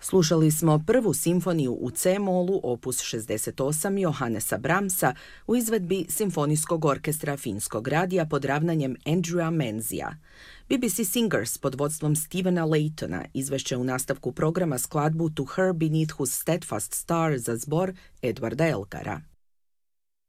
Slušali smo prvu simfoniju u C-molu, opus 68 Johannesa Brahmsa u izvedbi Simfonijskog orkestra Finskog radija pod ravnanjem Andrewa Menzija. BBC Singers pod vodstvom Stephena Laytona izvešće u nastavku programa skladbu To Her Beneath Whose Steadfast Star za zbor Edwarda Elgara.